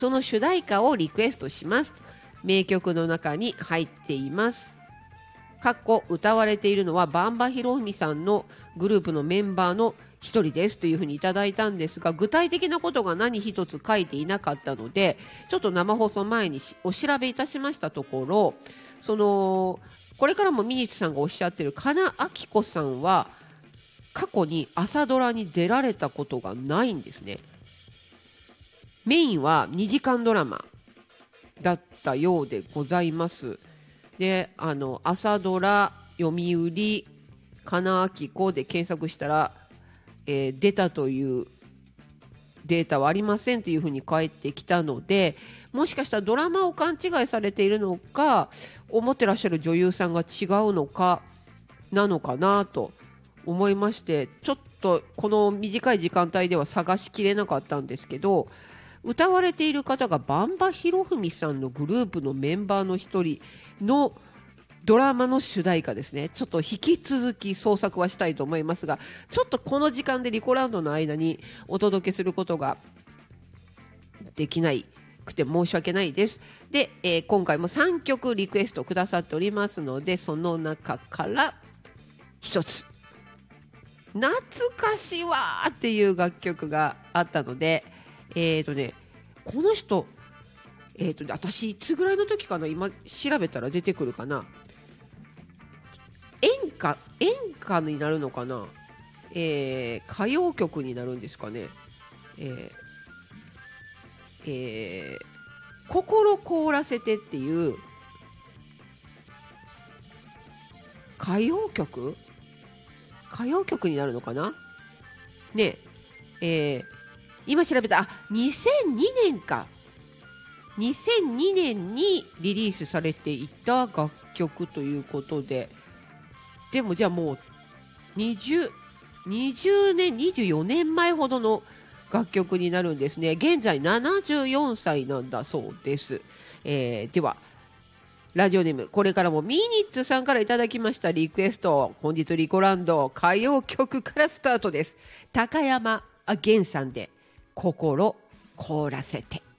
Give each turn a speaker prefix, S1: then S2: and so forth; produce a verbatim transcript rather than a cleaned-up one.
S1: その主題歌をリクエストします。名曲の中に入っています。かっこ歌われているのはばんばひろふみさんのグループのメンバーの一人ですというふうにいただいたんですが、具体的なことが何一つ書いていなかったので、ちょっと生放送前にお調べいたしましたところ、そのこれからもミニッツさんがおっしゃっている金明子さんは過去に朝ドラに出られたことがないんですね。メインはにじかんドラマだったようでございます。で、あの朝ドラ読売金明子で検索したら、えー、出たというデータはありませんというふうに返ってきたので、もしかしたらドラマを勘違いされているのか、思ってらっしゃる女優さんが違うのかなのかなと思いまして、ちょっとこの短い時間帯では探しきれなかったんですけど、歌われている方がばんばひろふみさんのグループのメンバーの一人のドラマの主題歌ですね。ちょっと引き続き創作はしたいと思いますが、ちょっとこの時間でリコラウンドの間にお届けすることができないくて申し訳ないです。で、えー、今回もさんきょくリクエストくださっておりますので、その中からひとつ懐かしわーっていう楽曲があったので、えーとねこの人、えーとね私いつぐらいの時かな、今調べたら出てくるかな、演歌演歌になるのかな、えー、歌謡曲になるんですかね、えーえー、心凍らせてっていう歌謡曲歌謡曲になるのかなねえ、えー今調べた、あ、にせんにねんか、にせんにねんにリリースされていた楽曲ということで、でもじゃあもう20、にじゅうねんにじゅうよねんまえほどの楽曲になるんですね。現在ななじゅうよんさいなんだそうです。えー、ではラジオネーム、これからもミニッツさんからいただきましたリクエスト、本日リコランド歌謡曲からスタートです。高山源さんで心凍らせて。